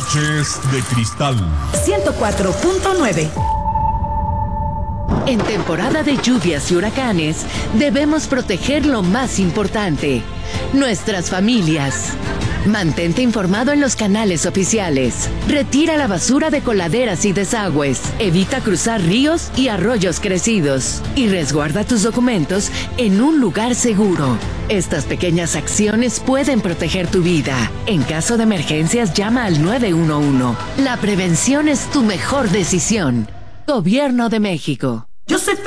Noches de Cristal 104.9. En temporada de lluvias y huracanes, debemos proteger lo más importante, nuestras familias. Mantente informado en los canales oficiales. Retira la basura de coladeras y desagües. Evita cruzar ríos y arroyos crecidos. Y resguarda tus documentos en un lugar seguro. Estas pequeñas acciones pueden proteger tu vida. En caso de emergencias, llama al 911. La prevención es tu mejor decisión. Gobierno de México. Yo soy